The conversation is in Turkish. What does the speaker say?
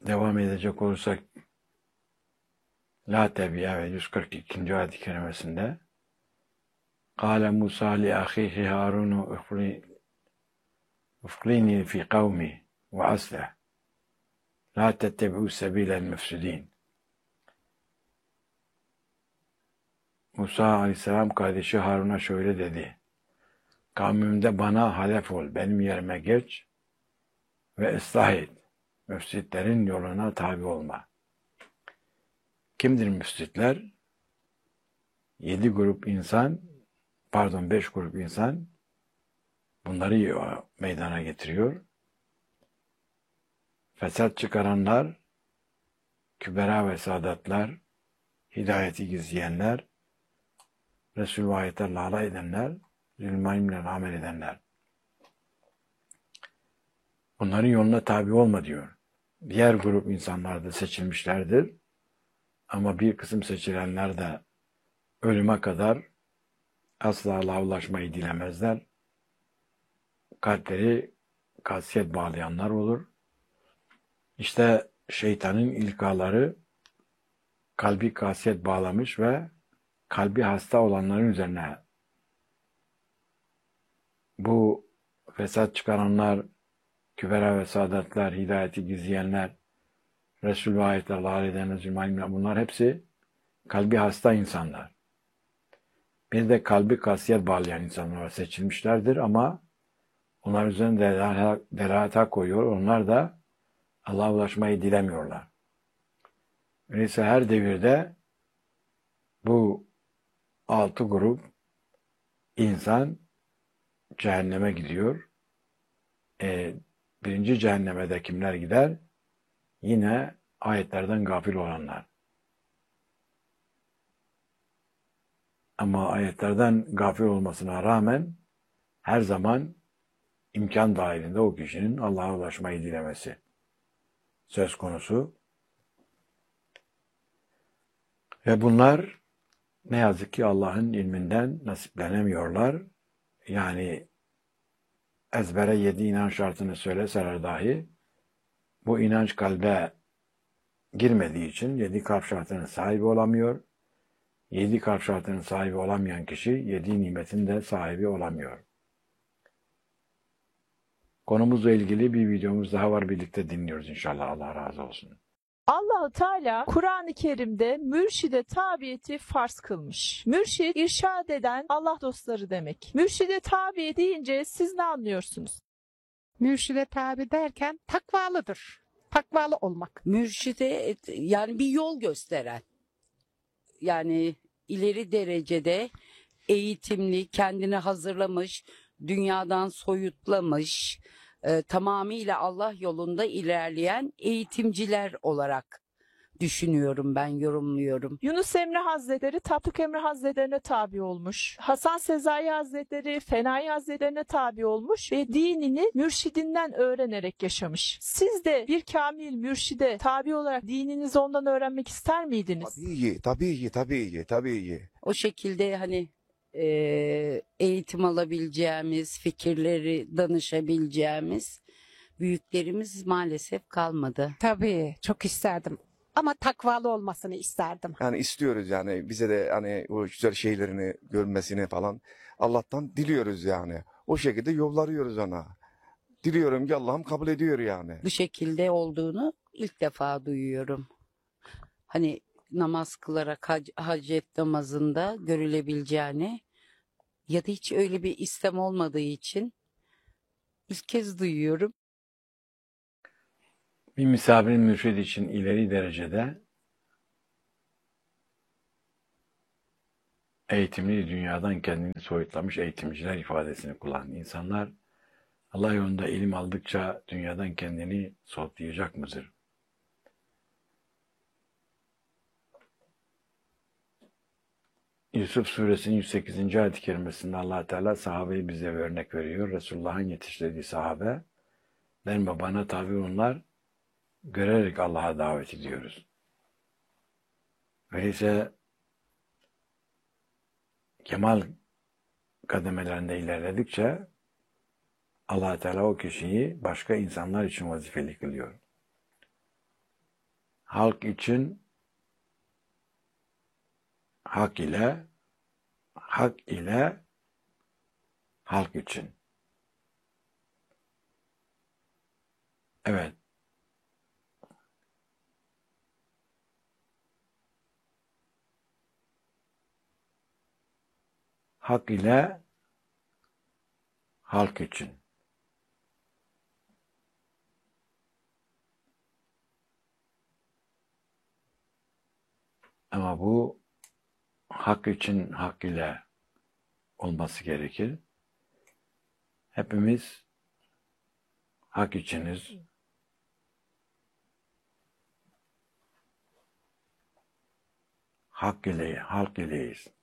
devam edecek olursak La Tebiye ve 142. ayet-i kerimesinde Kâle Musa li ahihi Harunu ufklini fi kavmi ve asleh la tettebi'u sebilel müfsidin. Musa aleyhisselam kardeşi Harun'a şöyle dedi. Kavmimde bana halef ol, benim yerime geç ve ıslah et. Müfsitlerin yoluna tabi olma. Kimdir müfsitler? 5 grup insan bunları meydana getiriyor. Fesat çıkaranlar, kübera ve saadatlar, hidayeti gizleyenler, Resul ve ayetlerle alay edenler, zulmâimle amel edenler. Bunların yoluna tabi olma diyor. Diğer grup insanlar da seçilmişlerdir. Ama bir kısım seçilenler de ölüme kadar asla Allah'a ulaşmayı dilemezler. Kalpleri kasiyet bağlayanlar olur. İşte şeytanın ilkaları kalbi kasiyet bağlamış ve kalbi hasta olanların üzerine bu fesat çıkaranlar, kübera ve saadatlar, hidayeti gizleyenler, Resul ve ayetlerle alay edenler, bunlar hepsi kalbi hasta insanlar. Bir de kalbi kasiyet bağlayan insanlar seçilmişlerdir ama onlar üzerine delalet koyuyor. Onlar da Allah'a ulaşmayı dilemiyorlar. Öyleyse her devirde bu 6 grup insan cehenneme gidiyor. Birinci cehenneme de kimler gider? Yine ayetlerden gafil olanlar. Ama ayetlerden gafil olmasına rağmen her zaman imkan dahilinde o kişinin Allah'a ulaşmayı dilemesi söz konusu. Ve bunlar ne yazık ki Allah'ın ilminden nasiplenemiyorlar. Yani ezbere 7 inanç şartını söyleseler dahi bu inanç kalbe girmediği için 7 kalp şartının sahibi olamıyor. 7 kalp şartının sahibi olamayan kişi 7 nimetin de sahibi olamıyor. Konumuzla ilgili bir videomuz daha var. Birlikte dinliyoruz inşallah. Allah razı olsun. Allah-u Teala Kur'an-ı Kerim'de mürşide tabiyeti farz kılmış. Mürşid, irşad eden Allah dostları demek. Mürşide tabi deyince siz ne anlıyorsunuz? Mürşide tabi derken takvalıdır. Takvalı olmak. Mürşide yani bir yol gösteren. Yani ileri derecede eğitimli, kendini hazırlamış, dünyadan soyutlamış, tamamıyla Allah yolunda ilerleyen eğitimciler olarak düşünüyorum ben, yorumluyorum. Yunus Emre Hazretleri Tapduk Emre Hazretlerine tabi olmuş. Hasan Sezai Hazretleri Fenai Hazretlerine tabi olmuş ve dinini mürşidinden öğrenerek yaşamış. Siz de bir kamil mürşide tabi olarak dininizi ondan öğrenmek ister miydiniz? Tabii ki. O şekilde hani eğitim alabileceğimiz, fikirleri danışabileceğimiz büyüklerimiz maalesef kalmadı. Tabii çok isterdim. Ama takvalı olmasını isterdim. Yani istiyoruz yani bize de hani o güzel şeylerini görmesini falan Allah'tan diliyoruz yani. O şekilde yollarıyoruz ona. Diliyorum ki Allah'ım kabul ediyor yani. Bu şekilde olduğunu ilk defa duyuyorum. Hani namaz kılarak hacet namazında görülebileceğini ya da hiç öyle bir istem olmadığı için ilk kez duyuyorum. Bir misafirin mürşid için ileri derecede eğitimli, dünyadan kendini soyutlamış eğitimciler ifadesini kullanan insanlar Allah yolunda ilim aldıkça dünyadan kendini soğutlayacak mıdır? Yusuf Suresinin 108. ayet-i kerimesinde Allah Teala sahabeyi bize örnek veriyor. Resulullah'ın yetiştirdiği sahabe, ben babana tabi onlar, görerek Allah'a davet ediyoruz. Öyleyse kemal kademelerinde ilerledikçe Allah Teala o kişiyi başka insanlar için vazifeli kılıyor. halk için, hak ile, hak ile, halk için. Evet. Hak ile, halk için. Ama bu hak için, hak ile olması gerekir. Hepimiz hak içiniz. Hak ile, halk ileyiz.